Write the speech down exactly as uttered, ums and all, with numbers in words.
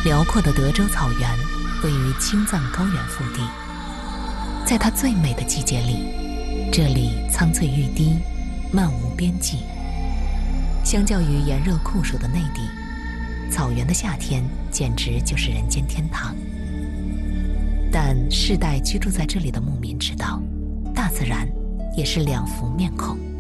辽阔的德州草原位于青藏高原腹地，在它最美的季节里，这里苍翠欲滴，漫无边际。相较于炎热酷暑的内地，草原的夏天简直就是人间天堂。但世代居住在这里的牧民知道，大自然也是两副面孔。